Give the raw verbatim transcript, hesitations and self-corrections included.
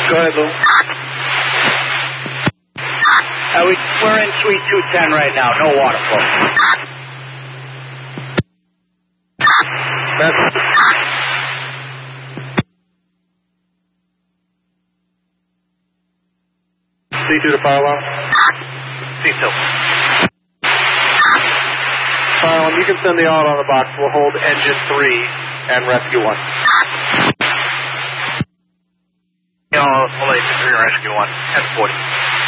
Go ahead, Lou. Uh, we, we're in Suite two ten right now. No water flow. Message. C two to fire alarm. C two. Fire alarm, you can send the out on the box. We'll hold engine three and rescue one. You know, Malaysia three rescue one. ten forty.